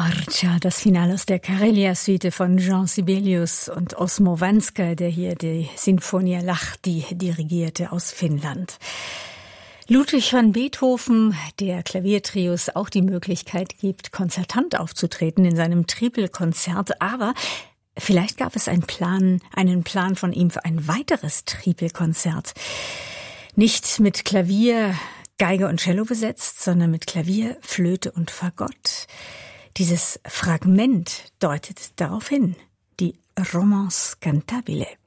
Marcia, das Finale aus der Karelia-Suite von Jean Sibelius und Osmo Vanska, der hier die Sinfonia Lahti dirigierte aus Finnland. Ludwig van Beethoven, der Klaviertrios auch die Möglichkeit gibt, konzertant aufzutreten in seinem Tripelkonzert, aber vielleicht gab es einen Plan von ihm für ein weiteres Tripelkonzert. Nicht mit Klavier, Geige und Cello besetzt, sondern mit Klavier, Flöte und Fagott. Dieses Fragment deutet darauf hin, die Romance Cantabile.